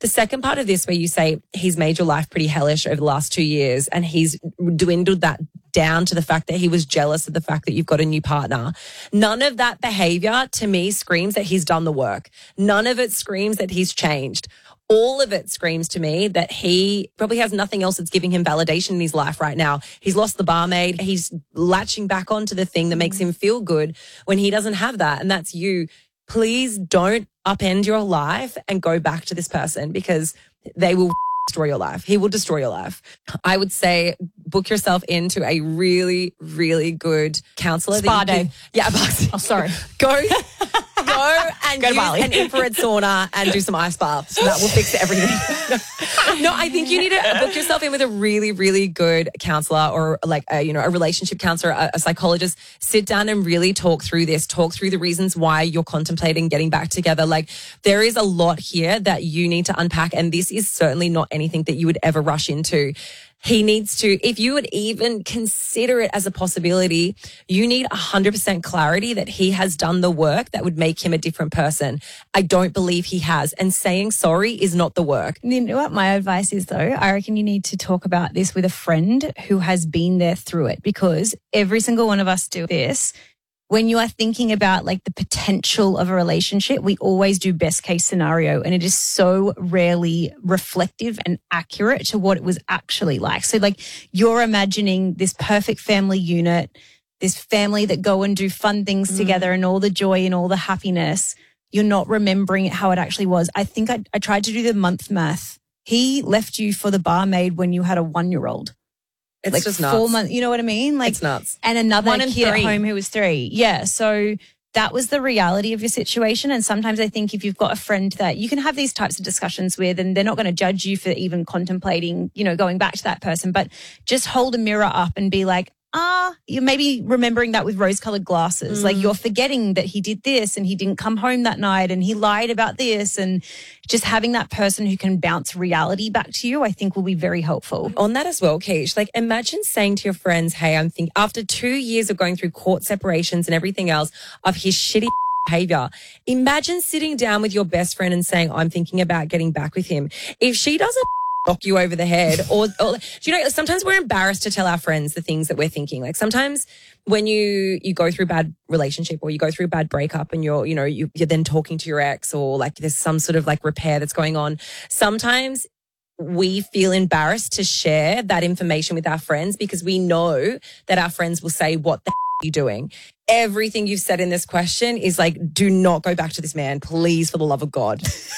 The second part of this where you say he's made your life pretty hellish over the last 2 years and he's dwindled that down to the fact that he was jealous of the fact that you've got a new partner. None of that behavior to me screams that he's done the work. None of it screams that he's changed. All of it screams to me that he probably has nothing else that's giving him validation in his life right now. He's lost the barmaid. He's latching back onto the thing that makes him feel good when he doesn't have that. And that's you. Please don't upend your life and go back to this person because they will destroy your life. He will destroy your life. I would say book yourself into a really, really good counselor. Spa day. Yeah. Oh, sorry. Go and Go to use Bali. an infrared sauna and do some ice baths. That will fix everything. No, I think you need to book yourself in with a really, really good counselor or like a relationship counselor, a psychologist. Sit down and really talk through this. Talk through the reasons why you're contemplating getting back together. Like there is a lot here that you need to unpack, and this is certainly not anything that you would ever rush into. He needs to, if you would even consider it as a possibility, you need 100% clarity that he has done the work that would make him a different person. I don't believe he has. And saying sorry is not the work. You know what my advice is, though? I reckon you need to talk about this with a friend who has been there through it, because every single one of us do this. When you are thinking about like the potential of a relationship, we always do best case scenario, and it is so rarely reflective and accurate to what it was actually like. So like you're imagining this perfect family unit, this family that go and do fun things together and all the joy and all the happiness. You're not remembering how it actually was. I think I tried to do the month math. He left you for the barmaid when you had a 1-year-old. It's like just 4 nuts. months, you know what I mean? Like it's nuts. And another 1 and kid 3. at home who was 3. Yeah. So that was the reality of your situation. And sometimes I think if you've got a friend that you can have these types of discussions with, and they're not going to judge you for even contemplating, going back to that person, but just hold a mirror up and be like, you're maybe remembering that with rose-colored glasses. Like you're forgetting that he did this and he didn't come home that night and he lied about this, and just having that person who can bounce reality back to you, I think will be very helpful. On that as well, Keish, like imagine saying to your friends, hey, I'm thinking after 2 years of going through court separations and everything else of his shitty behavior, imagine sitting down with your best friend and saying, I'm thinking about getting back with him. If she doesn't knock you over the head or sometimes we're embarrassed to tell our friends the things that we're thinking. Like sometimes when you go through a bad relationship or you go through a bad breakup and you're then talking to your ex, or like there's some sort of like repair that's going on, sometimes we feel embarrassed to share that information with our friends because we know that our friends will say, what the are you doing? Everything you've said in this question is like, do not go back to this man, please, for the love of God.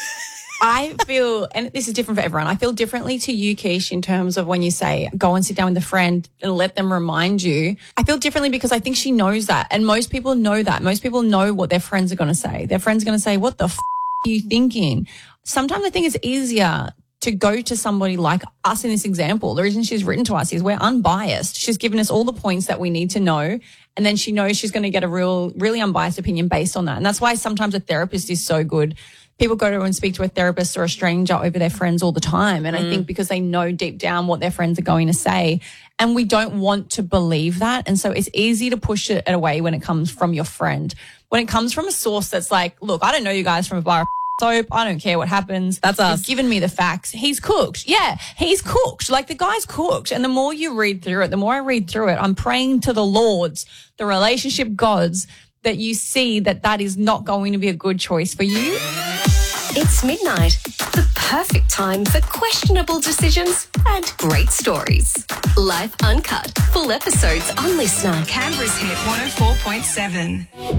I feel, and this is different for everyone, I feel differently to you, Keish, in terms of when you say go and sit down with a friend and let them remind you. I feel differently because I think she knows that. And most people know that. Most people know what their friends are going to say. Their friends are going to say, what the are you thinking? Sometimes I think it's easier to go to somebody like us in this example. The reason she's written to us is we're unbiased. She's given us all the points that we need to know. And then she knows she's going to get a really unbiased opinion based on that. And that's why sometimes a therapist is so good. People go to and speak to a therapist or a stranger over their friends all the time. And I think because they know deep down what their friends are going to say, and we don't want to believe that. And so it's easy to push it away when it comes from your friend. When it comes from a source that's like, look, I don't know you guys from a bar of soap. I don't care what happens. That's us. You've given me the facts. He's cooked. Yeah, he's cooked. Like the guy's cooked. And the more you read through it, the more I read through it, I'm praying to the Lords, the relationship gods, that you see that is not going to be a good choice for you. It's midnight, the perfect time for questionable decisions and great stories. Life Uncut, full episodes on Listener. Canberra's Hit 104.7.